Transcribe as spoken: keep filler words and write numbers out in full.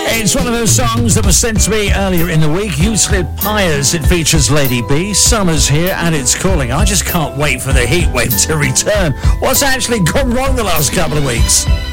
It's one of those songs that was sent to me earlier in the week. Euclid Pyres. It features Lady B. Summer's here and it's calling. I just can't wait for the heat wave to return. What's actually gone wrong the last couple of weeks?